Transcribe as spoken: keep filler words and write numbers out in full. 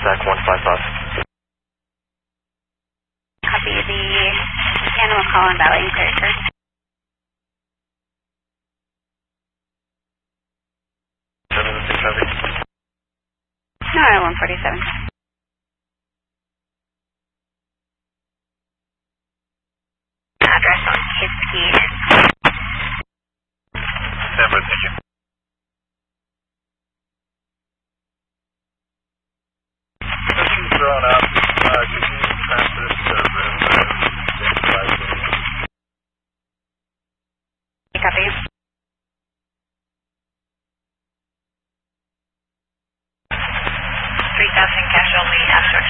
stack one five five. Copy the animal call on Valley and Clear, sir. seven six seven. No, one forty-seven.